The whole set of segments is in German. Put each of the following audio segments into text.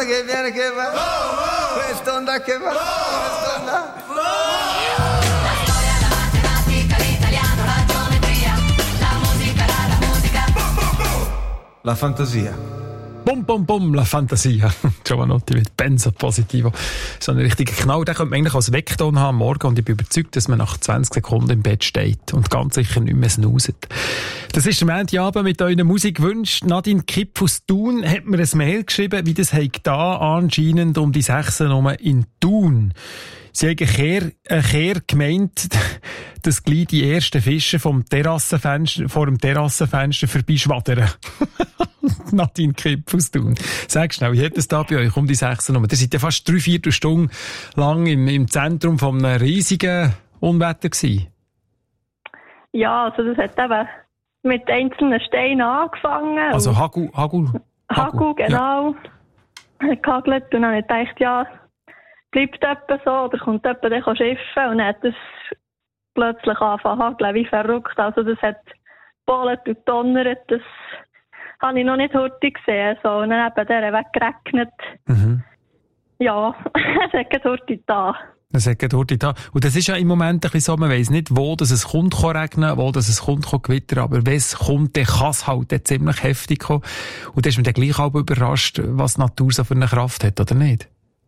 amore che viene che va, questo onda che va, questo onda. La storia, la matematica, l'italiano, la geometria, la musica, La fantasia. Bum, bum, bum, la Fantasia. Giovanotti mit Benzo Positivo. So einen richtigen Knall, den könnte man eigentlich als Weckton haben am Morgen und ich bin überzeugt, dass man nach 20 Sekunden im Bett steht und ganz sicher nicht mehr snooset. Das ist am Montagabend mit euren Musikwünschen. Nadine Kipp aus Thun hat mir ein Mail geschrieben, wie das da anscheinend um die 6 Uhr in Thun. Sie haben eine Kehr gemeint, dass gleich die ersten Fische vor dem Terrassenfenster vorbeischwadern. Nadine Kipp aus Thun. Sag schnell, wie hat es da bei euch um die 6 Uhr? Ihr seid ja fast 3/4 Stunden lang im Zentrum von einem riesigen Unwetter gewesen. Ja, also das hat eben mit einzelnen Steinen angefangen. Also Hagel, genau. Hat gehagelt und dann habe ich gedacht, ja, bleibt etwa so oder kommt etwa dann schiffen und dann hat es plötzlich angefangen zu hageln, wie verrückt. Also das hat gebollet und donnert, das habe ich noch nicht heute gesehen. So, und dann eben der weggeregnet. Mhm. Ja, es hat gerade heute da. Das hat gerade heute da. Und das ist ja im Moment ein bisschen so, man weiss nicht, wo dass es kommt regnen, wo dass es kommt gewittern, aber wenn es kommt, dann kann es halt dann ziemlich heftig kommen. Und dann ist man dann gleich auch überrascht, was die Natur so für eine Kraft hat, oder nicht?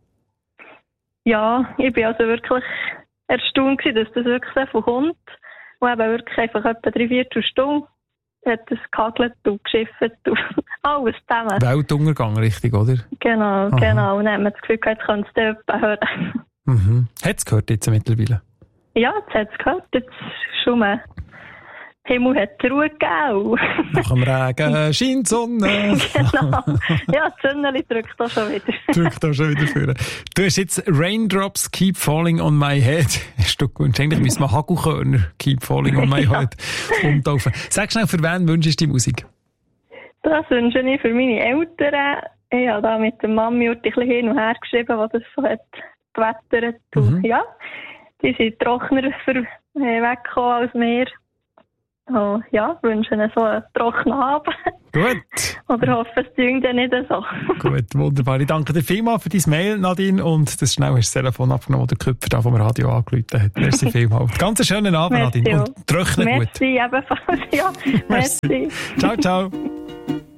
Ja, ich bin also wirklich erstaunt gewesen, dass das wirklich so kommt. Und eben wirklich einfach etwa 3/4 Stunden hat es gehagelt und geschifft und alles zusammen. Weltuntergang, richtig, oder? Genau. Und dann hat man das Gefühl, jetzt könnte es dann etwa hören. Mhm. Hat es gehört jetzt mittlerweile? Ja, jetzt hat es gehört. Jetzt schon mal. Der Himmel hat Ruhe gegeben. Nach dem Regen scheint die Sonne. Genau. Ja, das Sonnenli drückt auch schon wieder. Vor. Du hast jetzt Raindrops Keep Falling on My Head. Hast du gewünscht? Eigentlich müssen wir Hagelkörner Keep Falling on My Head umtaufen. Sag schnell, für wen wünschst du die Musik? Das wünsche ich für meine Eltern. Ich habe da mit der Mami ein bisschen hin und her geschrieben, was das so hat gewettert. Ja, die sind trockener weggekommen als wir. Oh, ja, wünsche ihnen so einen trockenen Abend. Gut. Oder hoffe, es düngt dann nicht so. Gut, wunderbar. Ich danke dir vielmals für dein Mail, Nadine, und das schnell hast du das Telefon abgenommen, das der Köpfer da vom Radio angerufen hat. Merci vielmals. Ganz einen schönen Abend, Nadine. Und trocknen gut. Merci, ebenfalls. Ja, merci. Ciao, ciao.